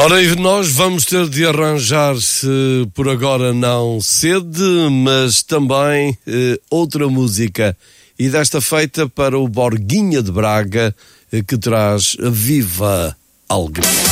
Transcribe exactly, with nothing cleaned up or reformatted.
Ora, e nós vamos ter de arranjar, se por agora não sede, mas também eh, outra música. E desta feita para o Borguinha de Braga, eh, que traz Viva Alegria.